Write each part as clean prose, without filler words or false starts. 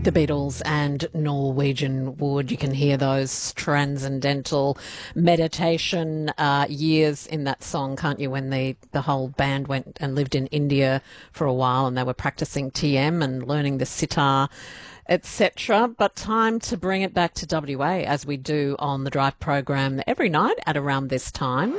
The Beatles and Norwegian Wood. You can hear those transcendental meditation years in that song, can't you, when the whole band went and lived in India for a while and they were practicing TM and learning the sitar, etc. But time to bring it back to WA, as we do on the Drive program every night at around this time.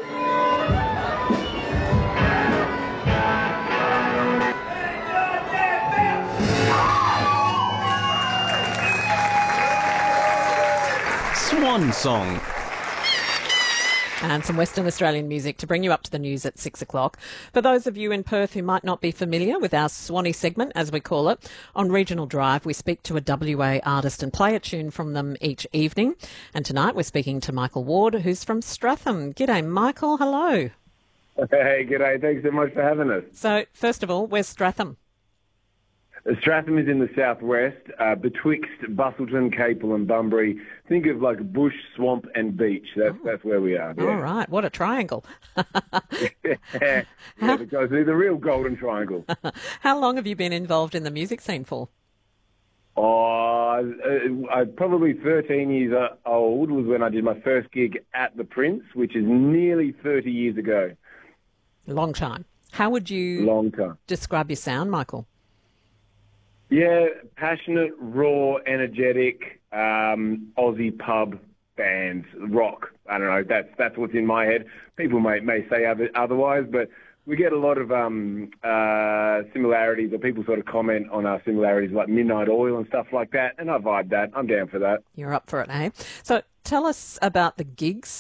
Swan Song. And some Western Australian music to bring you up to the news at 6 o'clock. For those of you in Perth who might not be familiar with our Swanee segment, as we call it, on Regional Drive, we speak to a WA artist and play a tune from them each evening. And tonight we're speaking to Michael Ward, who's from Stratham. G'day, Michael. Hello. Hey, g'day. Thanks so much for having us. So, first of all, where's Stratham? Stratham is in the southwest, betwixt Bustleton, Capel and Bunbury. Think of like bush, swamp and beach. That's where we are. Yeah. All right. What a triangle. Yeah, because they're the real golden triangle. How long have you been involved in the music scene for? Probably 13 years old was when I did my first gig at the Prince, which is nearly 30 years ago. Long time. How would you describe your sound, Michael? Yeah, passionate, raw, energetic, Aussie pub bands, rock. I don't know. That's what's in my head. People may say otherwise, but we get a lot of similarities, or people sort of comment on our similarities, like Midnight Oil and stuff like that. And I vibe that. I'm down for that. You're up for it, eh? So tell us about the gigs